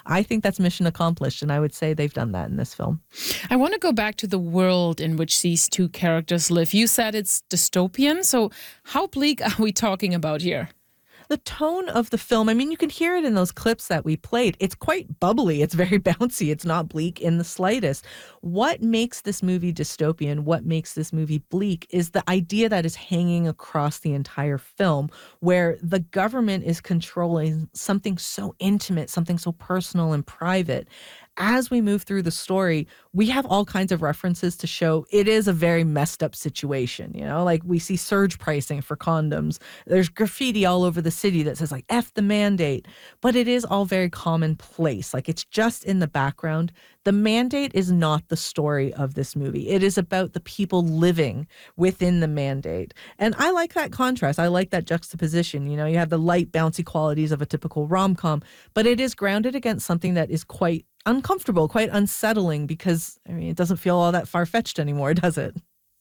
I think that's mission accomplished, and I would say they've done that in this film. I want to go back to the world in which these two characters live. You said it's dystopian, so how bleak are we talking about here? The tone of the film, I mean, you can hear it in those clips that we played. It's quite bubbly. It's very bouncy. It's not bleak in the slightest. What makes this movie dystopian, what makes this movie bleak, is the idea that is hanging across the entire film, where the government is controlling something so intimate, something so personal and private. As we move through the story, we have all kinds of references to show it is a very messed up situation. You know, like we see surge pricing for condoms. There's graffiti all over the city that says like F the mandate, but it is all very commonplace. Like it's just in the background. The mandate is not the story of this movie. It is about the people living within the mandate. And I like that contrast. I like that juxtaposition. You know, you have the light, bouncy qualities of a typical rom-com, but it is grounded against something that is quite uncomfortable, quite unsettling, because I mean, it doesn't feel all that far-fetched anymore, does it?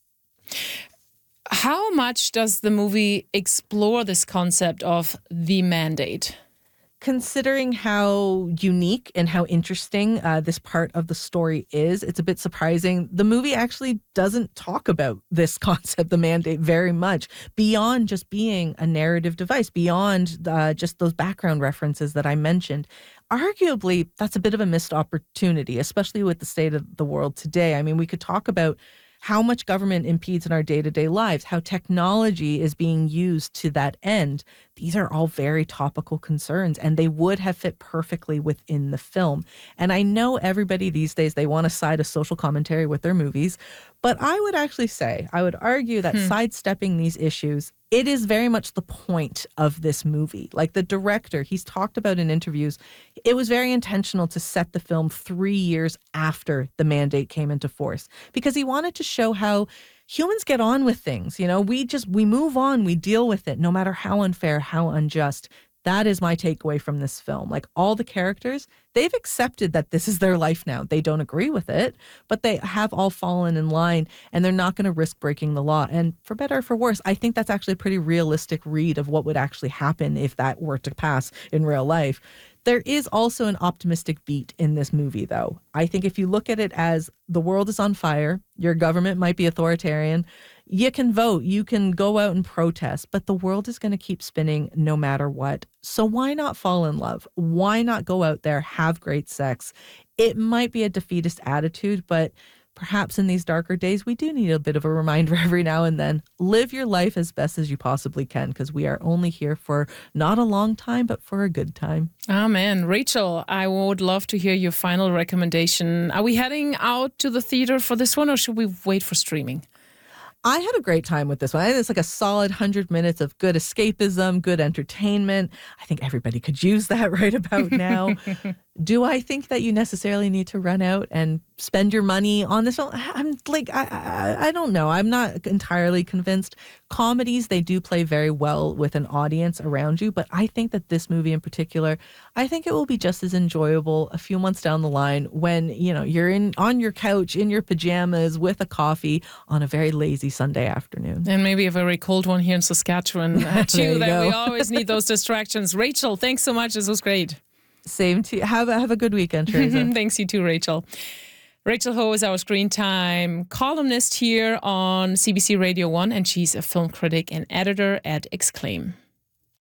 How much does the movie explore this concept of the mandate? Considering how unique and how interesting this part of the story is, it's a bit surprising. The movie actually doesn't talk about this concept, the mandate, very much, beyond just being a narrative device, beyond just those background references that I mentioned. Arguably, that's a bit of a missed opportunity, especially with the state of the world today. I mean, we could talk about how much government impedes in our day-to-day lives, how technology is being used to that end. These are all very topical concerns, and they would have fit perfectly within the film. And I know everybody these days, they want to side a social commentary with their movies, but I would actually say, I would argue that sidestepping these issues, it is very much the point of this movie. Like the director, he's talked about in interviews, it was very intentional to set the film 3 years after the mandate came into force, because he wanted to show how humans get on with things. You know, we move on, we deal with it, no matter how unfair, how unjust. That is my takeaway from this film. Like all the characters, they've accepted that this is their life now. They don't agree with it, but they have all fallen in line, and they're not going to risk breaking the law. And for better or for worse, I think that's actually a pretty realistic read of what would actually happen if that were to pass in real life. There is also an optimistic beat in this movie, though. I think if you look at it as the world is on fire, your government might be authoritarian, you can vote, you can go out and protest, but the world is going to keep spinning no matter what. So why not fall in love? Why not go out there, have great sex? It might be a defeatist attitude, but perhaps in these darker days, we do need a bit of a reminder every now and then. Live your life as best as you possibly can, because we are only here for not a long time, but for a good time. Amen. Rachel, I would love to hear your final recommendation. Are we heading out to the theater for this one, or should we wait for streaming? I had a great time with this one. I think it's like a solid 100 minutes of good escapism, good entertainment. I think everybody could use that right about now. Do I think that you necessarily need to run out and spend your money on this film? I'm like, I don't know. I'm not entirely convinced. Comedies, they do play very well with an audience around you, but I think that this movie in particular, I think it will be just as enjoyable a few months down the line when, you know, you're on your couch in your pajamas with a coffee on a very lazy Sunday afternoon. And maybe a very cold one here in Saskatchewan too, that go. we always need those distractions. Rachel, thanks so much. This was great. Same to you. Have a good weekend, Teresa. Thanks, you too, Rachel. Rachel Ho is our Screen Time columnist here on CBC Radio 1, and she's a film critic and editor at Exclaim.